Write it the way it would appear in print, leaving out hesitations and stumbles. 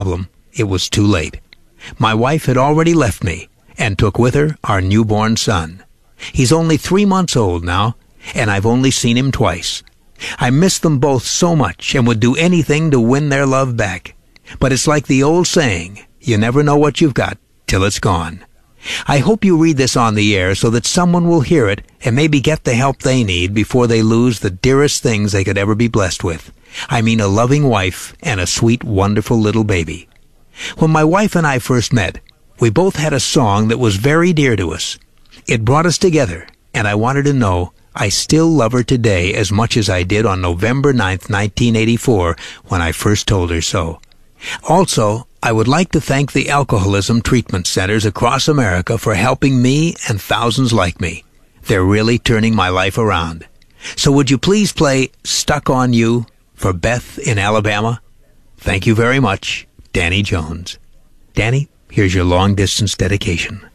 problem, it was too late. My wife had already left me and took with her our newborn son. He's only 3 months old now, and I've only seen him twice. I miss them both so much and would do anything to win their love back. But it's like the old saying, you never know what you've got till it's gone. I hope you read this on the air so that someone will hear it and maybe get the help they need before they lose the dearest things they could ever be blessed with. I mean a loving wife and a sweet, wonderful little baby. When my wife and I first met, we both had a song that was very dear to us. It brought us together, and I wanted to know I still love her today as much as I did on November 9th, 1984, when I first told her so. Also, I would like to thank the alcoholism treatment centers across America for helping me and thousands like me. They're really turning my life around. So would you please play Stuck on You for Beth in Alabama? Thank you very much, Danny Jones. Danny, here's your long-distance dedication.